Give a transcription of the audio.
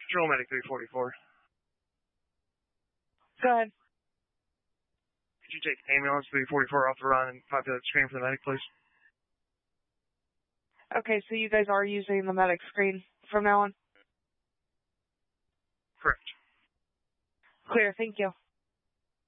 Patrol Medic 344. Go ahead. Could you take ambulance 344 off the run and populate the screen for the medic, please? Okay, so you guys are using the medic screen from now on? Correct. Clear, thank you.